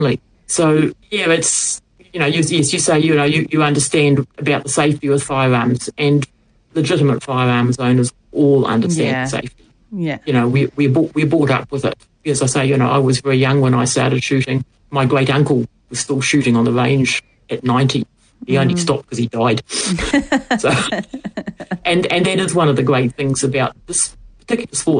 So, yeah, it's, yes, you say, you understand about the safety with firearms, and legitimate firearms owners all understand safety. Yeah. We're brought up with it. As I say, I was very young when I started shooting. My great uncle was still shooting on the range at 90. He only stopped because he died. So, and that is one of the great things about this particular sport